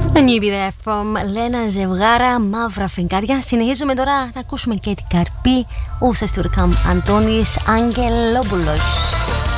Νιούμπιδε from Λένα Ζευγάρα, μαύρα φεγγάρια. Συνεχίζουμε τώρα να ακούσουμε και την Καρπή. Ουσιαστικά Αντώνης Αγγελόπουλος.